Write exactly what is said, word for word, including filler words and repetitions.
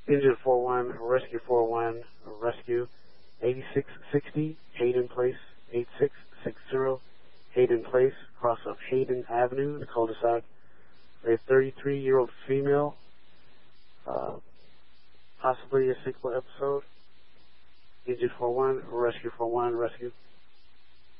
Engine four one, Rescue four one, Rescue eighty-six sixty, Hayden Place, eighty-six sixty, Hayden Place, cross of Hayden Avenue, the cul-de-sac. A thirty-three-year-old female, uh, possibly a sequel episode. Engine four one, Rescue four one, Rescue